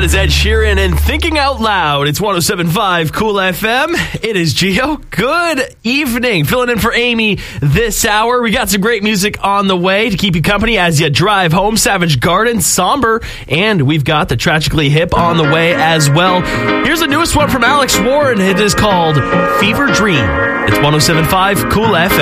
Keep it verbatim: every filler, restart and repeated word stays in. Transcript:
That is Ed Sheeran and Thinking Out Loud. It's one oh seven point five Cool F M. It is Gio. Good evening. Filling in for Amy this hour. We got some great music on the way to keep you company as you drive home. Savage Garden, Somber, and we've got the Tragically Hip on the way as well. Here's the newest one from Alex Warren. It is called Fever Dream. It's one oh seven point five Cool F M.